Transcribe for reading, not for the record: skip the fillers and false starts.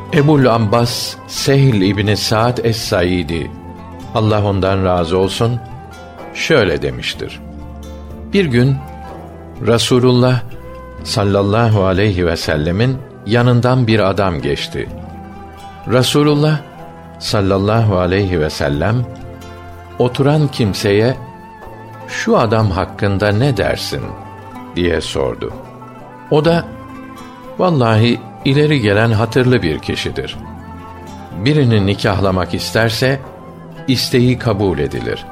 Ebu'l Abbas Sehl İbni Sa'd es-Saidi, Allah ondan razı olsun, şöyle demiştir: Bir gün Resulullah sallallahu aleyhi ve sellemin yanından bir adam geçti. Resulullah sallallahu aleyhi ve sellem oturan kimseye "Şu adam hakkında ne dersin?" diye sordu. O da "Vallahi ileri gelen hatırlı bir kişidir. Birini nikahlamak isterse isteği kabul edilir.